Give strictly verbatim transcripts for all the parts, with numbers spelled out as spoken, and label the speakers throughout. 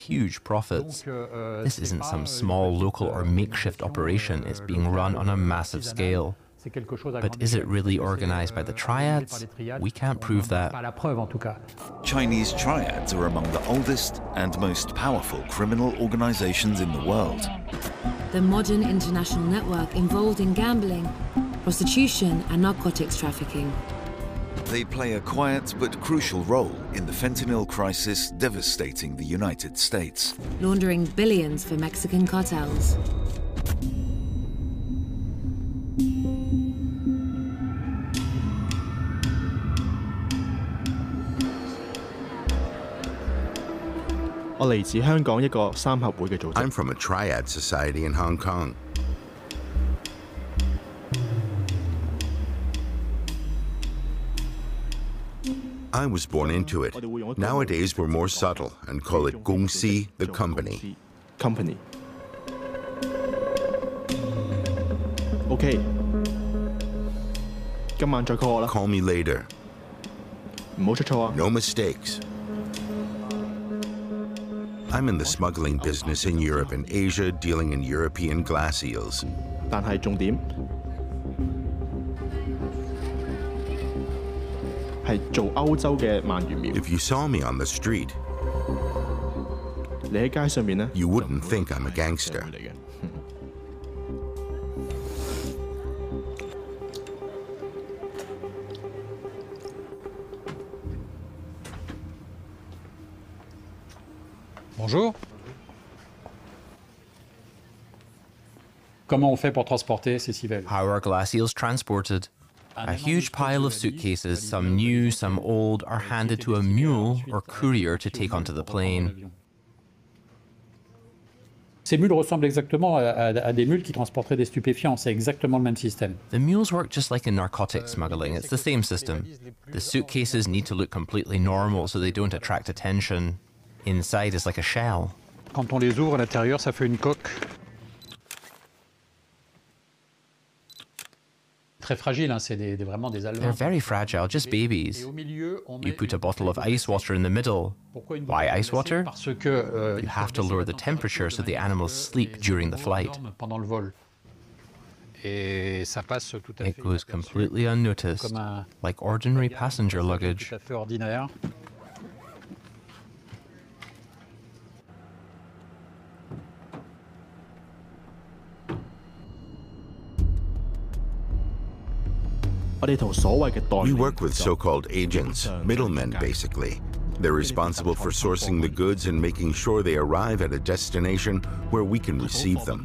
Speaker 1: huge profits. This isn't some small local or makeshift operation, it's being run on a massive scale. But is it really organized by the triads? We can't prove that.
Speaker 2: Chinese triads are among the oldest and most powerful criminal organizations in the world.
Speaker 3: The modern international network involved in gambling, prostitution and narcotics trafficking.
Speaker 2: They play a quiet but crucial role in the fentanyl crisis devastating the United States.
Speaker 3: Laundering billions for Mexican cartels.
Speaker 4: I'm from a triad society in Hong Kong. I was born into it. Nowadays, we're more subtle and call it Gongxi, the company.
Speaker 5: Company. Okay.
Speaker 4: Call me later. No mistakes. I'm in the smuggling business in Europe and Asia, dealing in European glass eels. If you saw me on the street, you wouldn't think I'm a gangster.
Speaker 6: Bonjour. Comment on fait pour transporter ces civets?
Speaker 1: How are glass eels transported? A huge pile of suitcases, some new, some old, are handed to a mule or courier to take onto the plane.
Speaker 6: Ces mules ressemblent exactement à, à, à des mules qui transporteraient des stupéfiants. C'est exactement le même système.
Speaker 1: The mules work just like in narcotic smuggling. It's the same system. The suitcases need to look completely normal so they don't attract attention. Inside is like a shell.
Speaker 6: Quand on les ouvre à l'intérieur, ça fait une coque. Très fragile, hein, c'est des, des, vraiment des alevins.
Speaker 1: They're very fragile, just babies. You put a bottle of ice water in the middle. Why ice water?
Speaker 6: Parce que, euh,
Speaker 1: you have to lower the temperature so the animals sleep during the flight.
Speaker 6: Et ça passe tout à fait
Speaker 1: it goes completely unnoticed,
Speaker 6: un,
Speaker 1: like ordinary passenger luggage.
Speaker 6: Tout à fait ordinaire.
Speaker 4: We work with so-called agents, middlemen basically. They're responsible for sourcing the goods and making sure they arrive at a destination where we can receive them.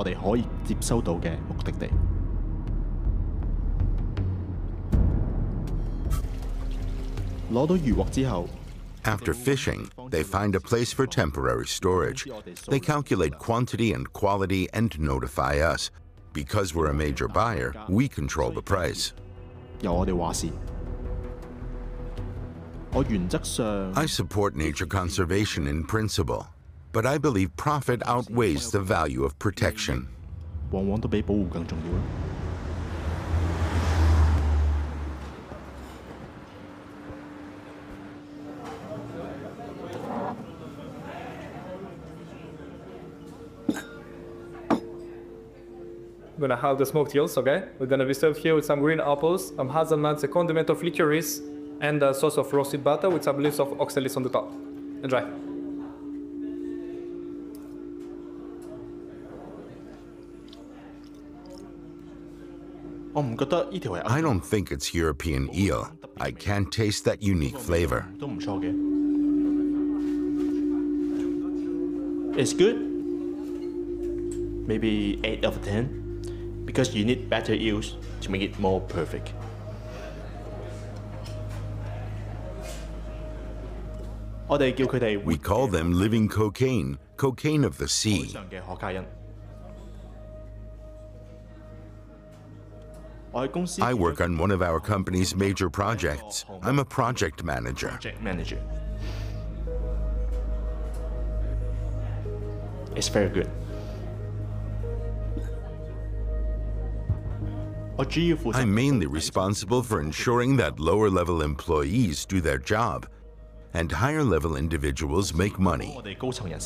Speaker 4: After fishing, they find a place for temporary storage. They calculate quantity and quality and notify us. Because we're a major buyer, we control the price. I support nature conservation in principle, but I believe profit outweighs the value of protection.
Speaker 7: We're gonna have the smoked eels, okay? We're gonna be served here with some green apples, um, hazelnuts, a condiment of licorice, and a sauce of roasted butter with some leaves of oxalis on the top. Enjoy.
Speaker 4: I don't think it's European eel. I can't taste that unique flavor.
Speaker 5: It's good. Maybe eight out of ten. Because you need better eels to make it more perfect.
Speaker 4: We call them living cocaine, cocaine of the sea. I work on one of our company's major projects. I'm a project manager.
Speaker 5: Project manager. It's very good.
Speaker 4: I'm mainly responsible for ensuring that lower-level employees do their job and higher-level individuals make money.